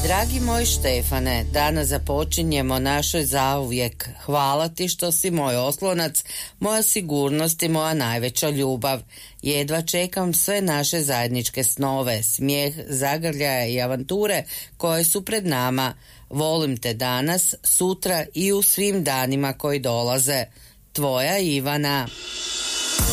Dragi moj Štefane, danas započinjemo našoj zauvijek. Hvala ti što si moj oslonac, moja sigurnost i moja najveća ljubav. Jedva čekam sve naše zajedničke snove, smijeh, zagrljaje i avanture koje su pred nama. Volim te danas, sutra i u svim danima koji dolaze. Tvoja Ivana.